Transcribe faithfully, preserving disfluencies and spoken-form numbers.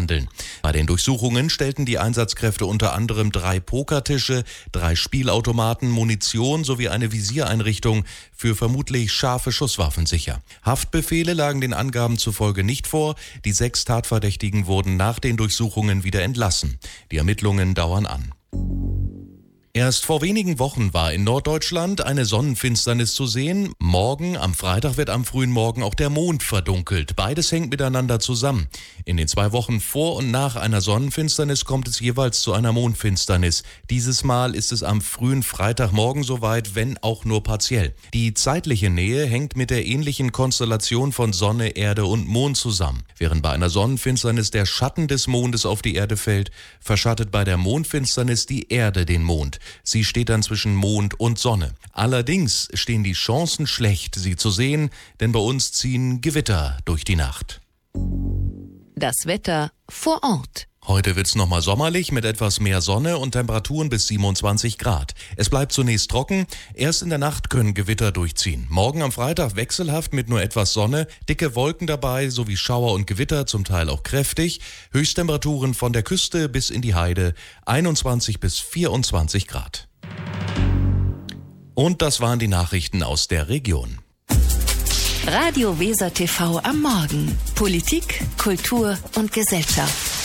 handeln. Bei den Durchsuchungen stellten die Einsatzkräfte unter anderem drei Pokertische, drei Spielautomaten, Munition sowie eine Visiereinrichtung für vermutlich scharfe Schusswaffen sicher. Haftbefehle lagen den Angaben zufolge nicht vor. Die sechs Tatverdächtigen wurden nach den Durchsuchungen wieder entlassen. Die Ermittlungen dauern an. Erst vor wenigen Wochen war in Norddeutschland eine Sonnenfinsternis zu sehen. Morgen, am Freitag, wird am frühen Morgen auch der Mond verdunkelt. Beides hängt miteinander zusammen. In den zwei Wochen vor und nach einer Sonnenfinsternis kommt es jeweils zu einer Mondfinsternis. Dieses Mal ist es am frühen Freitagmorgen soweit, wenn auch nur partiell. Die zeitliche Nähe hängt mit der ähnlichen Konstellation von Sonne, Erde und Mond zusammen. Während bei einer Sonnenfinsternis der Schatten des Mondes auf die Erde fällt, verschattet bei der Mondfinsternis die Erde den Mond. Sie steht dann zwischen Mond und Sonne. Allerdings stehen die Chancen schlecht, sie zu sehen, denn bei uns ziehen Gewitter durch die Nacht. Das Wetter vor Ort. Heute wird's nochmal sommerlich mit etwas mehr Sonne und Temperaturen bis siebenundzwanzig Grad. Es bleibt zunächst trocken, erst in der Nacht können Gewitter durchziehen. Morgen am Freitag wechselhaft mit nur etwas Sonne, dicke Wolken dabei sowie Schauer und Gewitter, zum Teil auch kräftig. Höchsttemperaturen von der Küste bis in die Heide, einundzwanzig bis vierundzwanzig Grad. Und das waren die Nachrichten aus der Region. Radio Weser T V am Morgen. Politik, Kultur und Gesellschaft.